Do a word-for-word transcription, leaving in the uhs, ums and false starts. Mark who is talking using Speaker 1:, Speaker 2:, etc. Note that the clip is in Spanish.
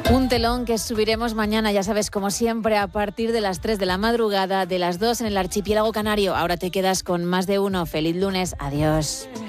Speaker 1: Un telón que subiremos mañana, ya sabes, como siempre, a partir de las tres de la madrugada, de las dos en el archipiélago canario. Ahora te quedas con Más de Uno. Feliz lunes. Adiós.